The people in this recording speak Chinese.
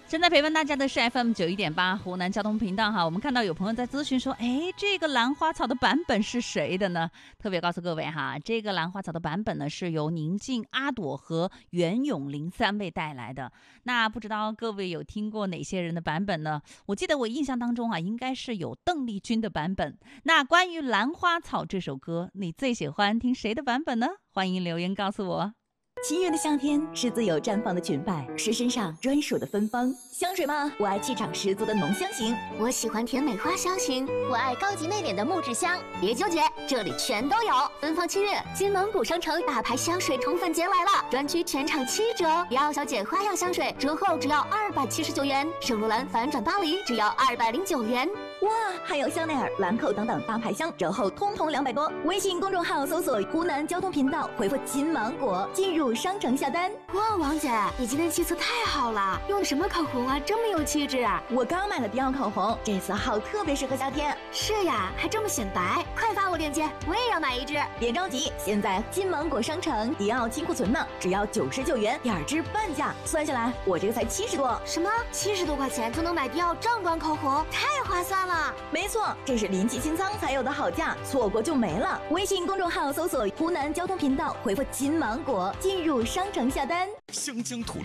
现在陪伴大家的是 FM91.8 湖南交通频道哈。我们看到有朋友在咨询说，这个兰花草的版本是谁的呢？特别告诉各位哈，这个兰花草的版本呢是由宁静、阿朵和袁咏琳3位带来的。那不知道各位有听过哪些人的版本呢？我记得我印象当中啊，应该是有邓丽君的版本。那关于兰花草这首歌，你最喜欢听谁的版本呢？欢迎留言告诉我。 七月的夏天是自由绽放的裙摆，是身上专属的芬芳。香水吗？我爱气场十足的浓香型。 我喜欢甜美花香型。我爱高级内敛的木质香。别纠结，这里全都有。芬芳7月，金芒古商城大牌香水宠粉节来了，专区全场7折。迪奥小姐花样香水折后只要279元，圣罗兰反转巴黎只要209元。 哇，还有香奈儿、兰蔻等等大牌香，折后通通200多。微信公众号搜索湖南交通频道，回复金芒果进入商城下单。 哇，王姐，你今天气色太好了，用的什么口红啊，这么有气质啊！ 我刚买了迪奥口红，这次号特别适合夏天。 是呀，还这么显白，快发我链接，我也要买一支。 别着急，现在金芒果商城迪奥金库存呢，只要99元，2支半价，算下来我这个才70多。 什么？70多块钱就能买迪奥正装口红，太划算了！ 没错，这是临期清仓才有的好价，错过就没了。微信公众号搜索湖南交通频道，回复金芒果进入商城下单。 香江土